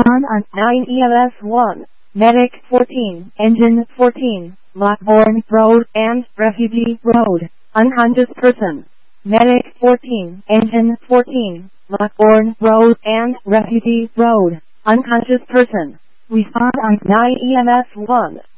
Respond on 9 EMS 1, Medic 14, Engine 14, Lockbourne Road and Refugee Road, unconscious person. Medic 14, Engine 14, Lockbourne Road and Refugee Road, unconscious person. Respond on 9 EMS 1.